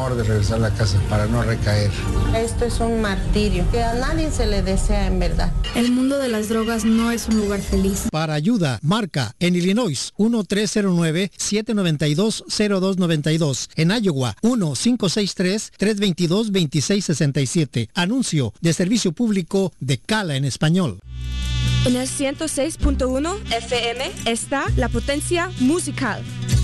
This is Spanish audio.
De regresar a la casa para no recaer. Esto es un martirio que a nadie se le desea en verdad. El mundo de las drogas no es un lugar feliz. Para ayuda, marca en Illinois 1-309-792-0292. En Iowa 1-563-322-2667. Anuncio de servicio público de Cala en español. En el 106.1 FM está La Potencia Musical.